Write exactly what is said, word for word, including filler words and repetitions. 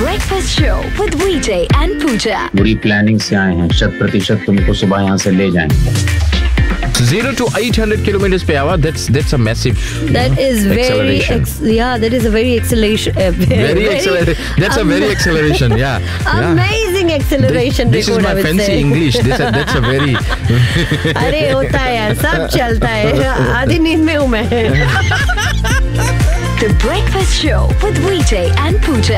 Breakfast Show with Vijay and Pooja. बुरी planning से आए हैं, शत प्रतिशत तुमको सुबह यहाँ से ले जाएंगे. Zero to eight hundred kilometers per hour. That's that's a massive. That is very acceleration. ex- yeah. That is a very acceleration. Uh, very, Very acceleration. That's a very acceleration. Yeah. yeah. Amazing acceleration. This, this is record, I my would fancy say. English. This, that's a very. अरे होता है यार, सब चलता है. आधी नींद में हूँ मैं. The Breakfast Show with Vijay and Pooja.